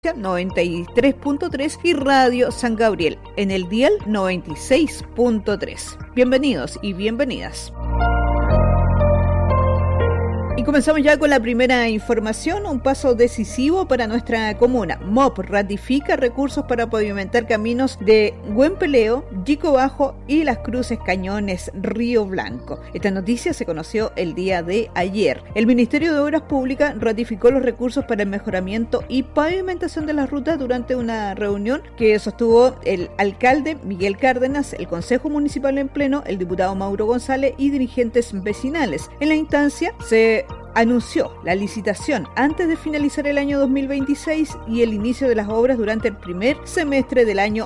93.3 y Radio San Gabriel en el dial 96.3. Bienvenidos y bienvenidas. Y comenzamos ya con la primera información, un paso decisivo para nuestra comuna. MOP ratifica recursos para pavimentar caminos de Huempeleo, Yico Bajo y Las Cruces Cañones, Río Blanco. Esta noticia se conoció el día de ayer. El Ministerio de Obras Públicas ratificó los recursos para el mejoramiento y pavimentación de las rutas durante una reunión que sostuvo el alcalde Miguel Cárdenas, el Consejo Municipal en pleno, el diputado Mauro González y dirigentes vecinales. En la instancia se anunció la licitación antes de finalizar el año 2026 y el inicio de las obras durante el primer semestre del año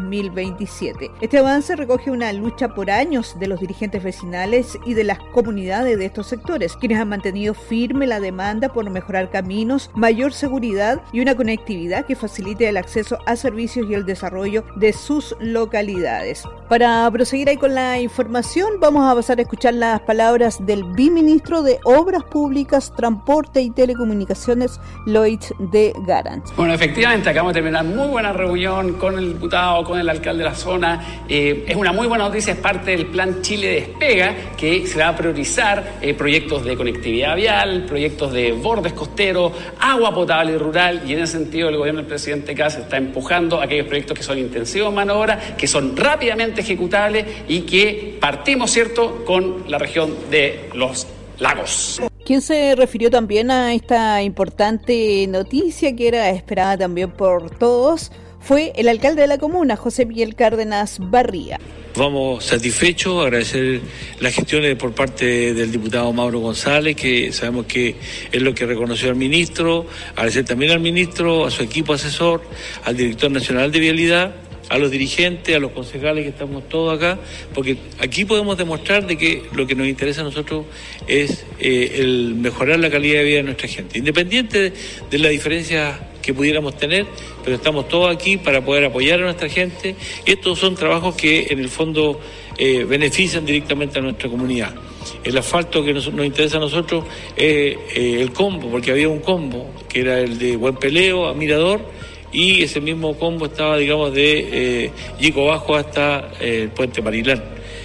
2027. Este avance recoge una lucha por años de los dirigentes vecinales y de las comunidades de estos sectores, quienes han mantenido firme la demanda por mejorar caminos, mayor seguridad y una conectividad que facilite el acceso a servicios y el desarrollo de sus localidades. Para proseguir ahí con la información, vamos a pasar a escuchar las palabras del viceministro de Obras Públicas, Transporte y Telecomunicaciones, Lloyd de Garant. Bueno, efectivamente, acabamos de terminar muy buena reunión con el diputado, con el alcalde de la zona. Es una muy buena noticia, es parte del Plan Chile Despega, que se va a priorizar proyectos de conectividad vial, proyectos de bordes costeros, agua potable rural, y en ese sentido el gobierno del presidente Kast está empujando aquellos proyectos que son intensivos en mano de obra, que son rápidamente ejecutables y que partimos, ¿cierto?, con la región de los lagos. Quien se refirió también a esta importante noticia que era esperada también por todos fue el alcalde de la comuna, José Miguel Cárdenas Barría. Vamos satisfechos, agradecer las gestiones por parte del diputado Mauro González, que sabemos que es lo que reconoció al ministro, agradecer también al ministro, a su equipo asesor, al director nacional de vialidad, a los dirigentes, a los concejales que estamos todos acá, porque aquí podemos demostrar de que lo que nos interesa a nosotros es el mejorar la calidad de vida de nuestra gente, independiente de la diferencia que pudiéramos tener, pero estamos todos aquí para poder apoyar a nuestra gente. Estos son trabajos que en el fondo benefician directamente a nuestra comunidad. El asfalto que nos interesa a nosotros es el combo, porque había un combo que era el de Huempeleo a Mirador, y ese mismo combo estaba, digamos, de Yico Bajo hasta el puente Marilán.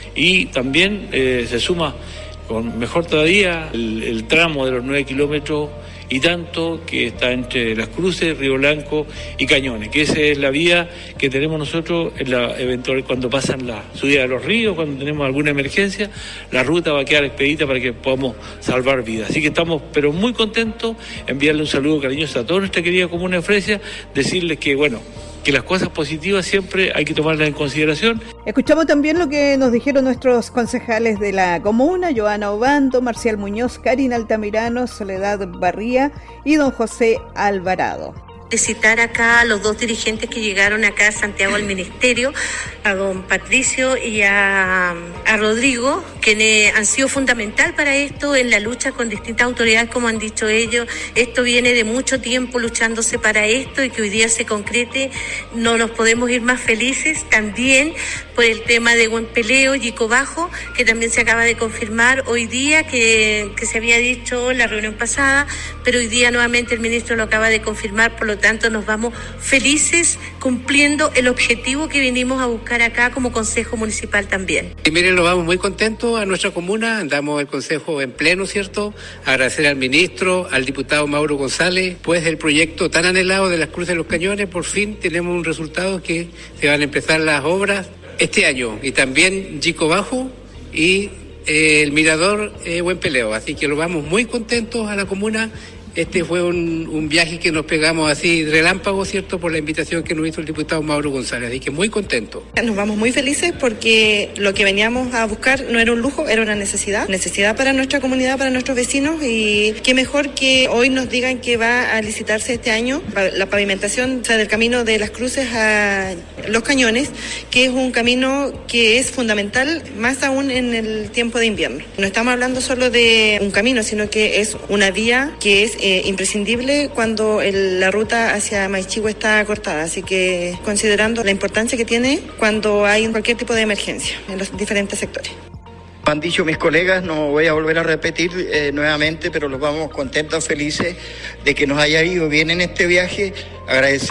Y también se suma, con mejor todavía, el tramo de los 9 kilómetros y tanto que está entre Las Cruces, Río Blanco y Cañones, que esa es la vía que tenemos nosotros en la eventual cuando pasan la subida de los ríos, cuando tenemos alguna emergencia, la ruta va a quedar expedita para que podamos salvar vidas. Así que estamos pero muy contentos, enviarle un saludo cariñoso a toda nuestra querida comuna de Fresia, decirles que bueno, que las cosas positivas siempre hay que tomarlas en consideración. Escuchamos también lo que nos dijeron nuestros concejales de la comuna, Joana Obando, Marcial Muñoz, Karina Altamirano, Soledad Barría y don José Alvarado. De citar acá a los dos dirigentes que llegaron acá a Santiago al ministerio, a don Patricio y a Rodrigo, quienes han sido fundamental para esto en la lucha con distintas autoridades, como han dicho ellos. Esto viene de mucho tiempo luchándose para esto y que hoy día se concrete. No nos podemos ir más felices. También por el tema de Huempeleo, Yico Bajo, que también se acaba de confirmar hoy día, que se había dicho en la reunión pasada, pero hoy día nuevamente el ministro lo acaba de confirmar. Por lo tanto, nos vamos felices cumpliendo el objetivo que vinimos a buscar acá como Consejo Municipal también. Y miren, nos vamos muy contentos a nuestra comuna, andamos el Consejo en pleno, ¿cierto? Agradecer al ministro, al diputado Mauro González, pues el proyecto tan anhelado de Las Cruces de los Cañones, por fin tenemos un resultado que se van a empezar las obras este año, y también Yico Bajo y el Mirador Huempeleo, así que lo vamos muy contentos a la comuna. Este fue un viaje que nos pegamos así relámpago, ¿cierto?, por la invitación que nos hizo el diputado Mauro González, así que muy contentos. Nos vamos muy felices porque lo que veníamos a buscar no era un lujo, era una necesidad para nuestra comunidad, para nuestros vecinos, y qué mejor que hoy nos digan que va a licitarse este año la pavimentación, o sea, del camino de Las Cruces a Los Cañones, que es un camino que es fundamental, más aún en el tiempo de invierno. No estamos hablando solo de un camino, sino que es una vía que es imprescindible cuando la ruta hacia Maichihue está cortada, así que considerando la importancia que tiene cuando hay cualquier tipo de emergencia en los diferentes sectores. Han dicho mis colegas, no voy a volver a repetir nuevamente, pero los vamos contentos, felices de que nos haya ido bien en este viaje. Agradecer